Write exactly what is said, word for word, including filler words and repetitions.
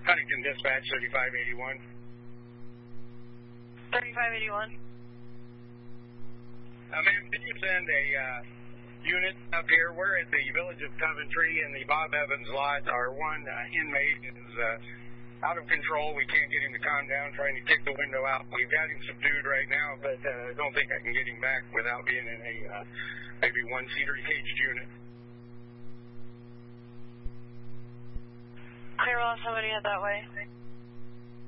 Huntington Dispatch, thirty-five eighty-one. thirty-five eighty-one. Uh, ma'am, did you send a uh, unit up here? We're at the Village of Coventry in the Bob Evans lot. Our one uh, inmate is uh, out of control. We can't get him to calm down, trying to kick the window out. We've got him subdued right now, but uh, I don't think I can get him back without being in a uh, maybe one-seater caged unit. Clear, we'll have somebody head that way.